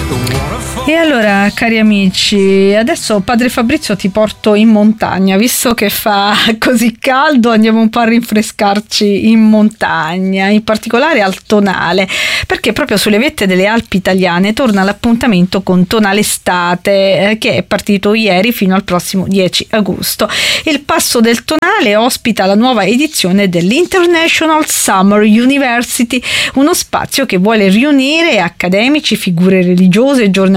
E allora, cari amici, adesso padre Fabrizio ti porto in montagna, visto che fa così caldo, andiamo un po' a rinfrescarci in montagna, in particolare al Tonale, perché proprio sulle vette delle Alpi italiane torna l'appuntamento con Tonale Estate, che è partito ieri fino al prossimo 10 agosto. Il Passo del Tonale ospita la nuova edizione dell'International Summer University, uno spazio che vuole riunire accademici, figure religiose, giornalisti